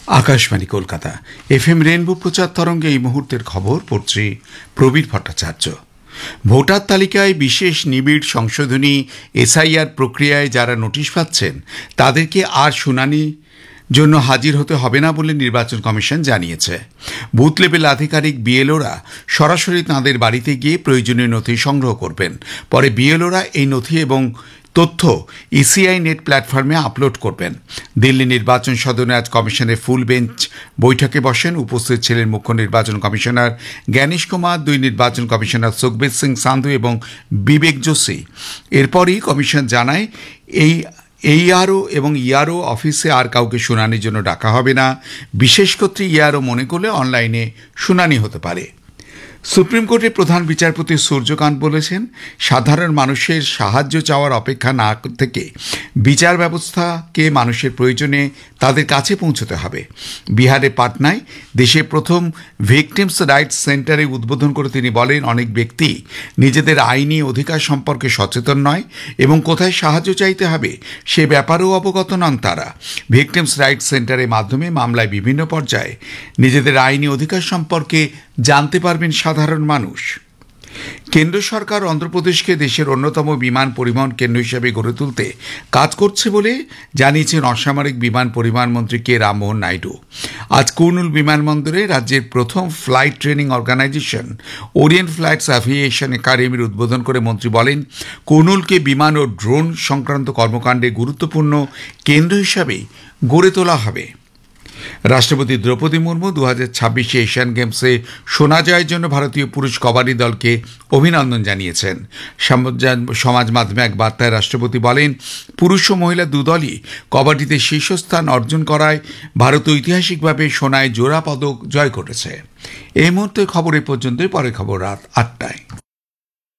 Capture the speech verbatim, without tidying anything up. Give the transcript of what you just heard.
Akashvani Kolkata FM rainbow প্রচার তরঙ্গে এই মুহূর্তের খবর পড়ছি প্রবীর ভট্টাচার্য। ভোটার তালিকায় বিশেষ নিবিড় সংশোধনী এসআইআর প্রক্রিয়ায় যারা নোটিশ পাচ্ছেন তাদেরকে আর শুনানি জন্য হাজির হতে হবে না বলে নির্বাচন কমিশন জানিয়েছে। বুথ লেভেল আধিকারিক বিএলওরা সরাসরি তাঁদের বাড়িতে গিয়ে প্রয়োজনীয় নথি সংগ্রহ করবেন। পরে বিএলওরা এই নথি এবং তথ্য ইসিআই নেট প্ল্যাটফর্মে আপলোড করবেন। দিল্লি নির্বাচন সদনে আজ কমিশনের ফুল বেঞ্চ বৈঠকে বসেন। উপস্থিত ছিলেন মুখ্য নির্বাচন কমিশনার জ্ঞানেশ কুমার, দুই নির্বাচন কমিশনার সুখবীর সিং সান্ধু এবং বিবেক যোশী। এরপরই কমিশন জানায় এই এইআরও এবং ইআরও অফিসে আর কাউকে শুনানির জন্য ডাকা হবে না। বিশেষ ক্ষেত্রে ইআরও মনে করলে অনলাইনে শুনানি হতে পারে। সুপ্রিম কোর্টের প্রধান বিচারপতি সূর্যকান্ত বলেছেন, সাধারণ মানুষের সাহায্য চাওয়ার অপেক্ষা না থেকে বিচার ব্যবস্থাকে মানুষের প্রয়োজনে তাদের কাছে পৌঁছতে হবে। বিহারের পাটনায় দেশের প্রথম ভিকটিমস রাইটস সেন্টারে উদ্বোধন করে তিনি বলেন, অনেক ব্যক্তি নিজেদের আইনি অধিকার সম্পর্কে সচেতন নয় এবং কোথায় সাহায্য চাইতে হবে সে ব্যাপারেও অবগত নন তারা। ভিকটিমস রাইটস সেন্টারের মাধ্যমে মামলায় বিভিন্ন পর্যায়ে নিজেদের আইনি অধিকার সম্পর্কে জানতে পারবেন সাধারণ মানুষ। কেন্দ্র সরকার অন্ধ্রপ্রদেশকে দেশের অন্যতম বিমান পরিবহন কেন্দ্র হিসেবে গড়ে তুলতে কাজ করছে বলে জানিয়েছেন অসামরিক বিমান পরিবহন মন্ত্রী কে রামমোহন নাইডু। আজ কুর্নুল বিমানবন্দরে রাজ্যের প্রথম flight training organisation Orient flights aviation একাডেমির উদ্বোধন করে মন্ত্রী বলেন, কুর্নুলকে বিমান ও ড্রোন সংক্রান্ত কর্মকাণ্ডে গুরুত্বপূর্ণ কেন্দ্র হিসাবেই গড়ে তোলা হবে। রাষ্ট্রপতি দ্রৌপদী মুর্মু দু হাজার ছাব্বিশে এশিয়ান গেমসে সোনা জয়ের জন্য ভারতীয় পুরুষ কবাডি দলকে অভিনন্দন জানিয়েছেন। সমাজ মাধ্যমে এক বার্তায় রাষ্ট্রপতি বলেন, পুরুষ ও মহিলা দুদলই কবাডিতে শীর্ষস্থান অর্জন করায় ভারত ঐতিহাসিকভাবে সোনায় জোড়া পদক জয় করেছে। এই মুহূর্তে খবর এ পর্যন্তই, পরে খবর রাত আটটায়।